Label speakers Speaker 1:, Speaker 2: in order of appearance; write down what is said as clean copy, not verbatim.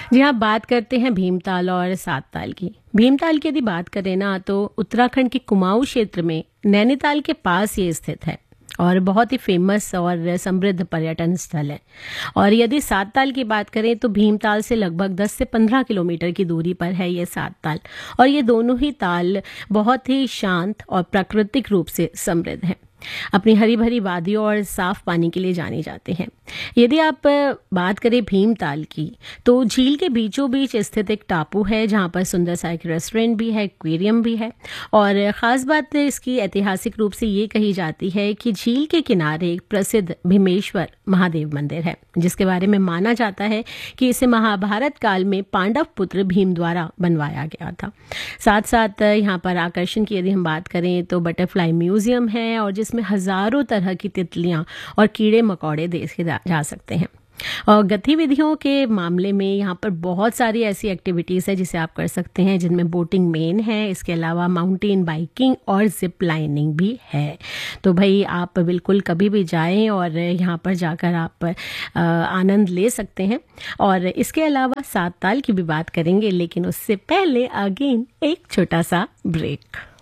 Speaker 1: जी हाँ, बात करते हैं भीमताल और सातताल की। भीमताल की यदि बात करें ना तो उत्तराखंड के कुमाऊं क्षेत्र में नैनीताल के पास ये स्थित है और बहुत ही फेमस और समृद्ध पर्यटन स्थल है। और यदि सातताल की बात करें तो भीमताल से लगभग 10 से 15 किलोमीटर की दूरी पर है ये सातताल। और ये दोनों ही ताल बहुत ही शांत और प्राकृतिक रूप से समृद्ध हैं। अपनी हरी भरी वादियों और साफ पानी के लिए जाने जाते हैं। यदि आप बात करें भीमताल की तो झील के बीचों बीच स्थित एक टापू है जहाँ पर सुंदर सा एक रेस्टोरेंट भी है, एक्वेरियम भी है। और ख़ास बात इसकी ऐतिहासिक रूप से ये कही जाती है कि झील के किनारे एक प्रसिद्ध भीमेश्वर महादेव मंदिर है, जिसके बारे में माना जाता है कि इसे महाभारत काल में पांडव पुत्र भीम द्वारा बनवाया गया था। साथ साथ यहाँ पर आकर्षण की यदि हम बात करें तो बटरफ्लाई म्यूजियम है और जिसमें हजारों तरह की तितलियां और कीड़े मकोड़े देखे जा सकते हैं। और गतिविधियों के मामले में यहाँ पर बहुत सारी ऐसी एक्टिविटीज़ है जिसे आप कर सकते हैं, जिनमें बोटिंग मेन है, इसके अलावा माउंटेन बाइकिंग और जिप लाइनिंग भी है। तो भाई आप बिल्कुल कभी भी जाएं और यहाँ पर जाकर आप आनंद ले सकते हैं। और इसके अलावा सातताल की भी बात करेंगे, लेकिन उससे पहले अगेन एक छोटा सा ब्रेक।